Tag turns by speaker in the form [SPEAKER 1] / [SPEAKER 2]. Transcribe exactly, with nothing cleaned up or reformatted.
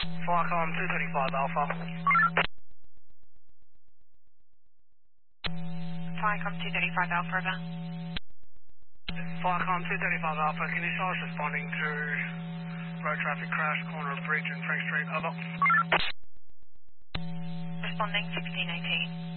[SPEAKER 1] Flycom two thirty-five Alpha.
[SPEAKER 2] Flycom two thirty-five Alpha, over.
[SPEAKER 1] Flycom two thirty-five Alpha, can you start responding to road traffic crash, corner of Bridge and Frank Street, over?
[SPEAKER 2] Responding sixteen eighteen.